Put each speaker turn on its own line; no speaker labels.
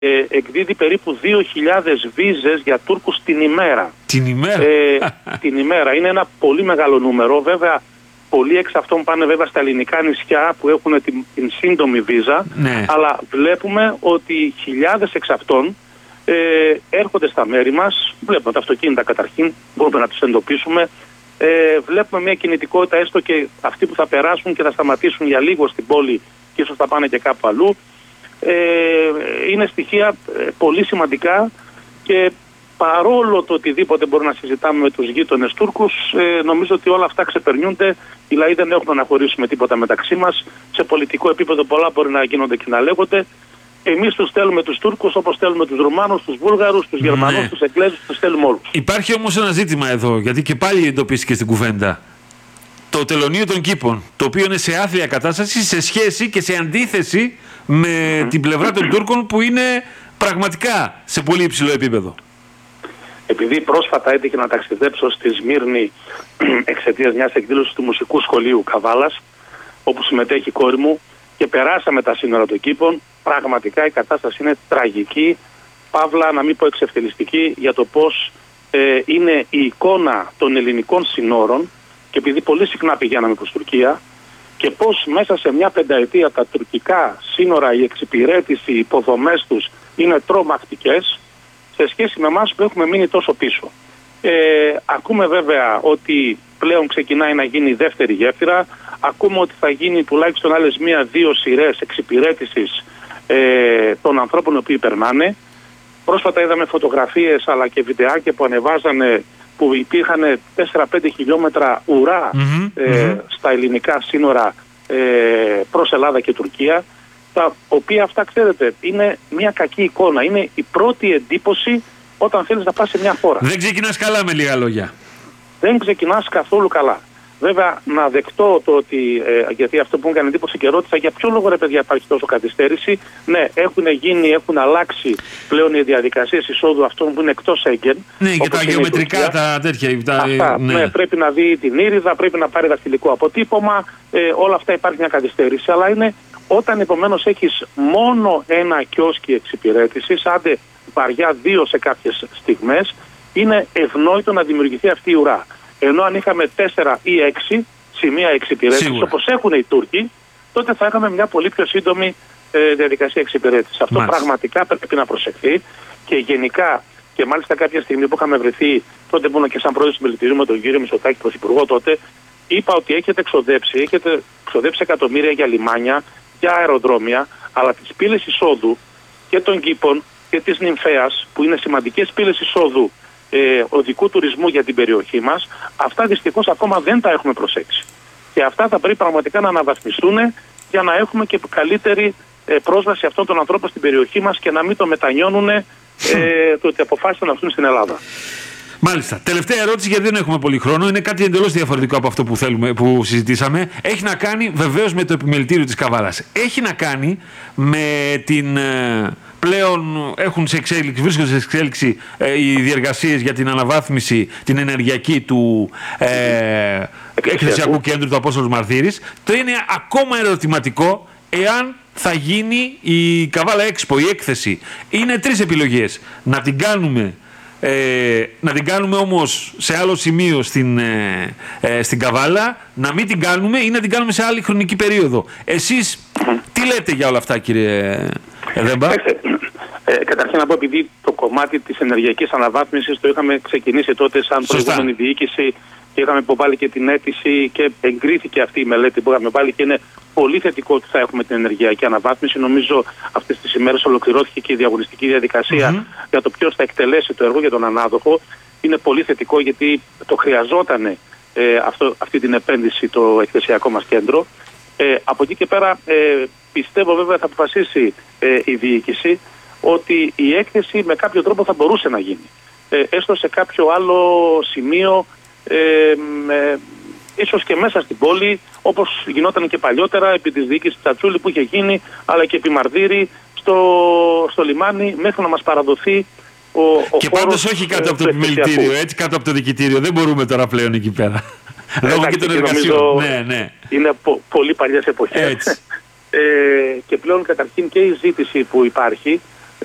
εκδίδει περίπου 2.000 βίζες για Τούρκους την ημέρα.
Την ημέρα?
Την ημέρα. Είναι ένα πολύ μεγάλο νούμερο. Βέβαια, πολλοί εξ αυτών πάνε βέβαια στα ελληνικά νησιά που έχουν την σύντομη βίζα.
Ναι.
Αλλά βλέπουμε ότι χιλιάδες εξ αυτών έρχονται στα μέρη μας. Βλέπουμε τα αυτοκίνητα καταρχήν, μπορούμε να τους εντοπίσουμε. Βλέπουμε μια κινητικότητα, έστω και αυτοί που θα περάσουν και θα σταματήσουν για λίγο στην πόλη και ίσως θα πάνε και κάπου αλλού. Είναι στοιχεία πολύ σημαντικά και παρόλο το οτιδήποτε μπορούμε να συζητάμε με τους γείτονες Τούρκους, νομίζω ότι όλα αυτά ξεπερνιούνται. Οι λαοί δεν έχουμε να χωρίσουμε τίποτα μεταξύ μας. Σε πολιτικό επίπεδο πολλά μπορεί να γίνονται και να λέγονται. Εμείς τους στέλνουμε τους Τούρκους όπως στέλνουμε τους Ρουμάνους, τους Βούλγαρους, τους Γερμανούς, τους Εγγλέζους, τους στέλνουμε όλους.
Υπάρχει όμως ένα ζήτημα εδώ, γιατί και πάλι εντοπίστηκε στην κουβέντα. Το τελωνείο των κήπων, το οποίο είναι σε άθλια κατάσταση σε σχέση και σε αντίθεση με την πλευρά των Τούρκων που είναι πραγματικά σε πολύ υψηλό επίπεδο.
Επειδή πρόσφατα έτυχε να ταξιδέψω στη Σμύρνη εξαιτίας μιας εκδήλωσης του Μουσικού Σχολείου Καβάλας, όπου συμμετέχει η κόρη μου, και περάσαμε τα σύνορα των κήπων, πραγματικά η κατάσταση είναι τραγική, παύλα να μην πω εξευτελιστική, για το πώς είναι η εικόνα των ελληνικών συνόρων, και επειδή πολύ συχνά πηγαίναμε προς Τουρκία, και πώς μέσα σε μια πενταετία τα τουρκικά σύνορα, η εξυπηρέτηση, οι υποδομές τους είναι τρομακτικές σε σχέση με εμάς που έχουμε μείνει τόσο πίσω. Ακούμε βέβαια ότι πλέον ξεκινάει να γίνει η δεύτερη γέφυρα. Ακούμε ότι θα γίνει τουλάχιστον άλλες 1-2 σειρές εξυπηρέτησης των ανθρώπων οι οποίοι περνάνε. Πρόσφατα είδαμε φωτογραφίες αλλά και βιντεάκια που ανεβάζανε που υπήρχαν 4-5 χιλιόμετρα ουρά στα ελληνικά σύνορα προς Ελλάδα και Τουρκία, τα οποία αυτά, ξέρετε, είναι μια κακή εικόνα. Είναι η πρώτη εντύπωση όταν θέλεις να πας σε μια χώρα.
Δεν ξεκινάς καλά, με λίγα λόγια.
Δεν ξεκινάς καθόλου καλά. Βέβαια, να δεκτώ το ότι, γιατί αυτό που μου έκανε εντύπωση και ρώτησα για ποιο λόγο, ρε παιδιά, υπάρχει τόσο καθυστέρηση. Ναι, έχουν αλλάξει πλέον οι διαδικασίες εισόδου αυτών που είναι εκτός Σέγγεν.
Ναι, και τα γεωμετρικά, τα τέτοια.
Αυτά, ναι, πρέπει να δει την ήριδα, πρέπει να πάρει δακτυλικό αποτύπωμα. Όλα αυτά υπάρχει μια καθυστέρηση. Αλλά είναι όταν επομένως έχεις μόνο ένα κιόσκι εξυπηρέτησης, άντε βαριά 2 σε κάποιες στιγμές, είναι ευνόητο να δημιουργηθεί αυτή η ουρά. Ενώ αν είχαμε 4 ή 6 σημεία εξυπηρέτησης, όπως έχουν οι Τούρκοι, τότε θα είχαμε μια πολύ πιο σύντομη διαδικασία εξυπηρέτησης. Αυτό πραγματικά πρέπει να προσεχθεί και γενικά, και μάλιστα κάποια στιγμή που είχαμε βρεθεί, τότε που ήμουν και σαν πρόεδρος του Μελητηρίου με τον κύριο Μητσοτάκη, πρωθυπουργό τότε, είπα ότι έχετε ξοδέψει εκατομμύρια για λιμάνια, για αεροδρόμια, αλλά τις πύλες εισόδου και των κήπων και της Νυμφέας, που είναι σημαντικές πύλες εισόδου οδικού τουρισμού για την περιοχή μας, αυτά δυστυχώς ακόμα δεν τα έχουμε προσέξει. Και αυτά θα πρέπει πραγματικά να αναβαθμιστούν για να έχουμε και καλύτερη πρόσβαση αυτών των ανθρώπων στην περιοχή μας και να μην το μετανιώνουν το ότι αποφάσισαν να έρθουν στην Ελλάδα.
Μάλιστα. Τελευταία ερώτηση, γιατί δεν έχουμε πολύ χρόνο. Είναι κάτι εντελώς διαφορετικό από αυτό που συζητήσαμε. Έχει να κάνει βεβαίως με το επιμελητήριο της Καβάλας. Έχει να κάνει με την... Πλέον βρίσκονται σε εξέλιξη οι διεργασίες για την αναβάθμιση, την ενεργειακή του εκκλησιακού κέντρου του Απόστολος Μαρθύρης. Το είναι ακόμα ερωτηματικό εάν θα γίνει η Καβάλα Expo, η έκθεση. Είναι 3 επιλογές. Να την κάνουμε όμως σε άλλο σημείο στην Καβάλα, να μην την κάνουμε ή να την κάνουμε σε άλλη χρονική περίοδο. Εσείς τι λέτε για όλα αυτά, κύριε Δέμπα?
Καταρχήν να πω, επειδή το κομμάτι της ενεργειακής αναβάθμισης το είχαμε ξεκινήσει τότε σαν προηγούμενη διοίκηση και είχαμε υποβάλει και την αίτηση και εγκρίθηκε αυτή η μελέτη που είχαμε βάλει και είναι πολύ θετικό ότι θα έχουμε την ενεργειακή αναβάθμιση. Νομίζω αυτές τις ημέρες ολοκληρώθηκε και η διαγωνιστική διαδικασία για το ποιος θα εκτελέσει το έργο για τον ανάδοχο. Είναι πολύ θετικό γιατί το χρειαζόταν αυτή την επένδυση το εκκλησιακό μας κέντρο. Από εκεί και πέρα πιστεύω βέβαια θα αποφασίσει η διοίκηση ότι η έκθεση με κάποιο τρόπο θα μπορούσε να γίνει. Έστω σε κάποιο άλλο σημείο, ίσως και μέσα στην πόλη, όπως γινόταν και παλιότερα επί της διοίκησης Τσατσούλη που είχε γίνει, αλλά και επί Μαρδύρη στο λιμάνι, μέχρι να μας παραδοθεί ο
και πάντως όχι κάτω από το επιμελητήριο, έτσι, κάτω από το δικητήριο. Δεν μπορούμε τώρα πλέον εκεί πέρα. Λόγω και των εργασιών. Ναι.
Είναι πολύ παλιές εποχές. Και πλέον καταρχήν και η ζήτηση που υπάρχει